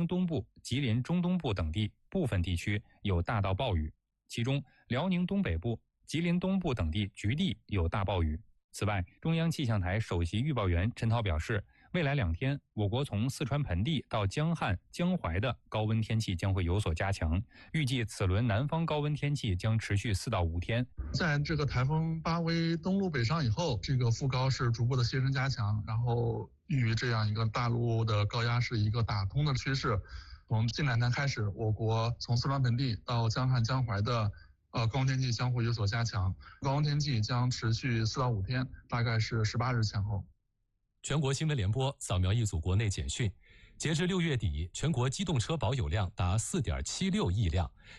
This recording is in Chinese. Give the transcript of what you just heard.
东部、吉林中东部等地部分地区有大到暴雨，其中辽宁东北部、吉林东部等地局地有大暴雨。此外，中央气象台首席预报员陈涛表示，未来2天，我国从四川盆地到江汉、江淮的高温天气将会有所加强，预计此轮南方高温天气将持续4到5天。 在这个台风巴威登陆北上以后，这个副高是逐步的牺牲加强，然后与这样一个大陆的高压是一个打通的趋势。从近2天开始，我国从四川盆地到江汉、江淮的高温天气将会有所加强，高温天气将持续4到5天，大概是18日前后。 全国新闻联播扫描一组国内简讯，截至6月底，全国机动车保有量达4.76亿辆，